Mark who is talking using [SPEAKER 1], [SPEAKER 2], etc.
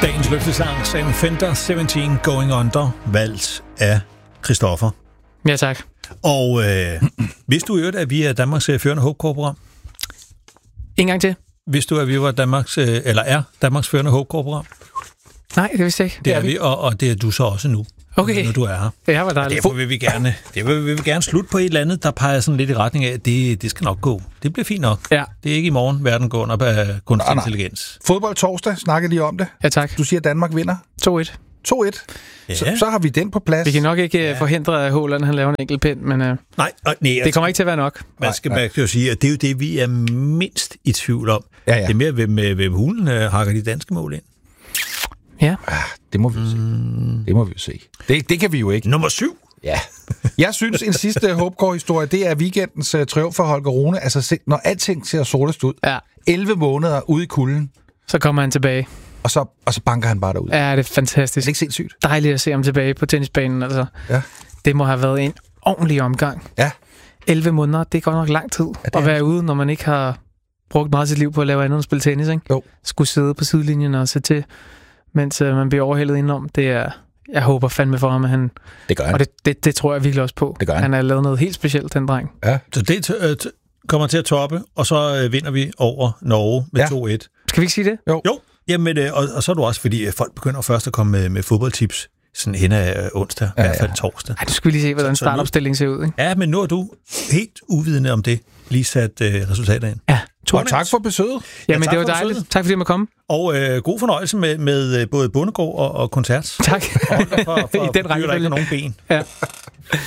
[SPEAKER 1] Dagens løftesang, Sam Fender, 17 Going Under, valgt af Christoffer.
[SPEAKER 2] Ja, tak.
[SPEAKER 1] Og vidste du at vi er Danmarks førende håbkorporat?
[SPEAKER 2] En gang til.
[SPEAKER 1] Vidste du, at vi var Danmarks førende håbkorporat?
[SPEAKER 2] Nej, det vidste jeg ikke.
[SPEAKER 1] Det er vi, og det er du så også nu.
[SPEAKER 2] Okay.
[SPEAKER 1] Når du er her.
[SPEAKER 2] Ja, var dejligt.
[SPEAKER 1] Derfor vil vi gerne slutte på et eller andet, der peger sådan lidt i retning af, at det skal nok gå. Det bliver fint nok.
[SPEAKER 2] Ja.
[SPEAKER 1] Det er ikke i morgen, verden går under af kunstig intelligens.
[SPEAKER 3] Fodbold torsdag, snakker lige om det.
[SPEAKER 2] Ja, tak.
[SPEAKER 3] Du siger, at Danmark vinder.
[SPEAKER 2] 2-1.
[SPEAKER 3] 2-1.
[SPEAKER 1] Ja.
[SPEAKER 3] Så har vi den på plads.
[SPEAKER 2] Vi kan nok ikke forhindre, at Haaland han laver en enkelt pind, men
[SPEAKER 1] Nej,
[SPEAKER 2] det kommer ikke til at være nok.
[SPEAKER 1] Man skal jo sige, at det er jo det, vi er mindst i tvivl om.
[SPEAKER 3] Ja.
[SPEAKER 1] Det er mere, hvem hulen hakker de danske mål ind.
[SPEAKER 2] Ja.
[SPEAKER 3] Det må vi jo se. Det må vi jo se. Det kan vi jo ikke.
[SPEAKER 1] Nummer 7.
[SPEAKER 3] Ja. Jeg synes, en sidste håbkår-historie, det er weekendens triumf for Holger Rune. Altså, når alting ser sortest ud.
[SPEAKER 2] Ja.
[SPEAKER 3] 11 måneder ude i kulden.
[SPEAKER 2] Så kommer han tilbage.
[SPEAKER 3] Og så banker han bare derud.
[SPEAKER 2] Ja, det er fantastisk.
[SPEAKER 3] Det er ikke sindssygt.
[SPEAKER 2] Dejligt at se ham tilbage på tennisbanen. Altså.
[SPEAKER 3] Ja.
[SPEAKER 2] Det må have været en ordentlig omgang.
[SPEAKER 3] Ja.
[SPEAKER 2] 11 måneder, det er godt nok lang tid at være ude, når man ikke har brugt meget af sit liv på at lave andet end spille tennis. Ikke?
[SPEAKER 3] Jo.
[SPEAKER 2] Skulle sidde på sidelinjen og se til, mens man bliver overhældet indenom. Det er... Jeg håber fandme for ham, at han...
[SPEAKER 3] Det gør han.
[SPEAKER 2] Og det tror jeg virkelig også på.
[SPEAKER 3] Det gør han.
[SPEAKER 2] Han har lavet noget helt specielt, den dreng.
[SPEAKER 3] Ja.
[SPEAKER 1] Så det kommer til at toppe, og så vinder vi over Norge med 2-1.
[SPEAKER 2] Skal vi ikke sige det?
[SPEAKER 3] Jo.
[SPEAKER 1] Jamen, og så er du også, fordi folk begynder først at komme med fodboldtips sådan hen ad onsdag, i hvert fald torsdag.
[SPEAKER 2] Ej, du skal lige se, hvordan startopstillingen ser ud, ikke?
[SPEAKER 1] Ja, men nu er du helt uvidende om det, lige sat resultater ind.
[SPEAKER 2] Ja.
[SPEAKER 3] Og tak for besøget.
[SPEAKER 2] Jamen,
[SPEAKER 1] tak
[SPEAKER 2] det var
[SPEAKER 1] for
[SPEAKER 2] dejligt.
[SPEAKER 1] besøget.
[SPEAKER 2] Tak fordi jeg måtte komme.
[SPEAKER 1] Og god fornøjelse med både bondegård og koncert.
[SPEAKER 2] Tak.
[SPEAKER 1] For
[SPEAKER 2] I den
[SPEAKER 1] der ikke er nogen ben.
[SPEAKER 2] Ja.